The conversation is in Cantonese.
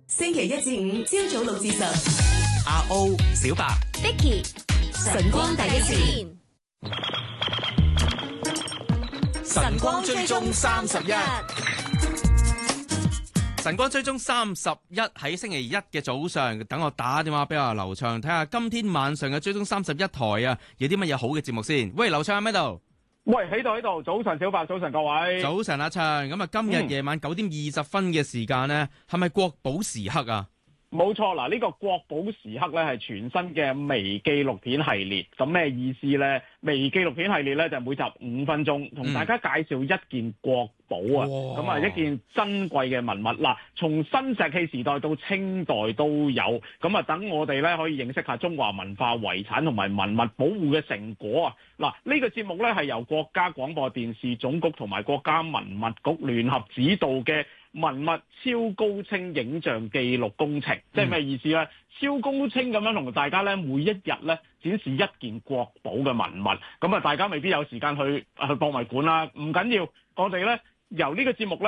星期一至五朝早6至10， 阿 O、小白、 Vicky， 晨光第一線， 晨光追蹤31。晨光追蹤31喺星期一嘅早上，等我打電話俾阿劉暢，睇下今天晚上嘅追蹤31台啊，有啲乜嘢好嘅節目先。喂，劉暢喺度？ 喂，喺度，早晨小白，早晨各位。 早晨阿暢，咁啊今日夜晚9點20分嘅時間呢，係咪國寶時刻啊？ 冇錯，嗱，呢個國寶時刻咧係全新嘅微紀錄片系列。咁咩意思呢？微紀錄片系列咧就每集5分鐘，同大家介紹一件國寶啊。咁啊，一件珍貴嘅文物。嗱，從新石器時代到清代都有。咁啊，等我哋咧可以認識下中華文化遺產同埋文物保護嘅成果啊。嗱，呢個節目咧係由國家廣播電視總局同埋國家文物局聯合指導嘅文物超高清影像記錄工程。即係咩意思咧？超高清咁樣同大家咧每一日咧展示一件國寶嘅文物。咁啊，大家未必有時間去博物館啦，唔緊要，我哋咧由呢個節目咧